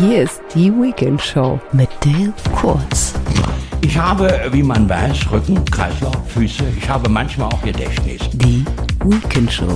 Hier ist die Weekend Show mit Dale Kurz. Ich habe, wie man weiß, Rücken, Kreislauf, Füße. Ich habe manchmal auch Gedächtnis. Die Weekend Show.